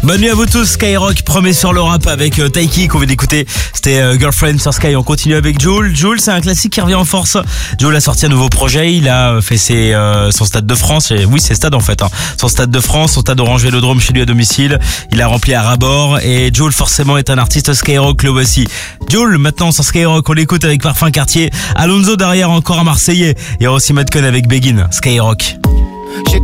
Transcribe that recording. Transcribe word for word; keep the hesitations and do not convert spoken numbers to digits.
Bonne nuit à vous tous, Skyrock, premier sur le rap avec euh, Taiki qu'on vient d'écouter. C'était euh, Girlfriend sur Sky. On continue avec Jul. Jul, c'est un classique qui revient en force. Jul a sorti un nouveau projet. Il a fait ses, euh, son stade de France. Et oui, c'est stade en fait. Hein. Son stade de France, son stade Orange Vélodrome chez lui à domicile. Il a rempli à ras-bord. Et Jul forcément est un artiste Skyrock le voici. Jul, maintenant sur Skyrock, on l'écoute avec Parfum Quartier. Alonso derrière, encore un Marseillais. Il y a aussi Madcon avec Begin. Skyrock. J'ai